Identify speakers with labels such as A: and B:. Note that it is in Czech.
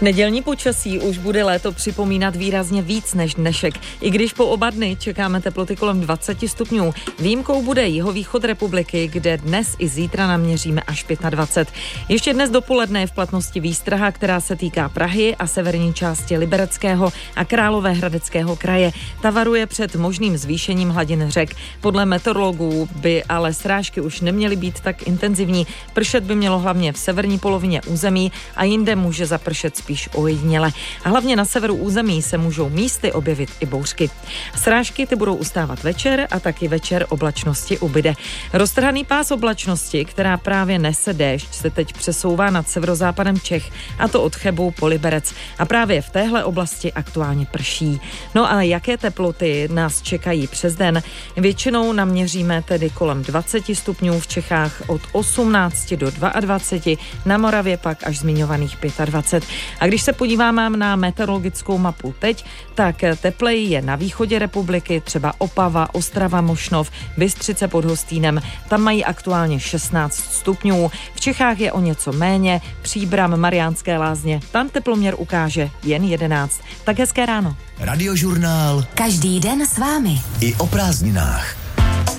A: Nedělní počasí už bude léto připomínat výrazně víc než dnešek. I když po oba dny čekáme teploty kolem 20 stupňů. Výjimkou bude jihovýchod republiky, kde dnes i zítra naměříme až 25. Ještě dnes dopoledne je v platnosti výstraha, která se týká Prahy a severní části Libereckého a Královéhradeckého kraje. Ta varuje před možným zvýšením hladin řek. Podle meteorologů by ale srážky už neměly být tak intenzivní. Pršet by mělo hlavně v severní polovině území a jinde může zapršet spíš ojediněle. A hlavně na severu území se můžou místy objevit i bouřky. Srážky ty budou ustávat večer a taky večer oblačnosti ubyde. Roztrhaný pás oblačnosti, která právě nese déšť, se teď přesouvá nad severozápadem Čech, a to od Chebu po Liberec. A právě v téhle oblasti aktuálně prší. No a jaké teploty nás čekají přes den? Většinou naměříme tedy kolem 20 stupňů, v Čechách od 18 do 22, na Moravě pak až zmiňovaných 25. A když se podíváme na meteorologickou mapu teď, tak tepleji je na východě republiky, třeba Opava, Ostrava, Mošnov, Bystřice pod Hostýnem. Tam mají aktuálně 16 stupňů. V Čechách je o něco méně, Příbram, Mariánské Lázně, tam teploměr ukáže jen 11. Tak hezké ráno.
B: Radiožurnál.
C: Každý den s vámi.
B: I o prázdninách.